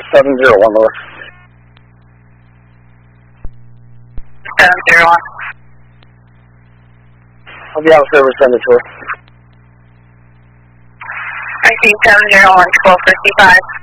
701 North. 701. I'll be out of service, send it to her. I see 701, 1255.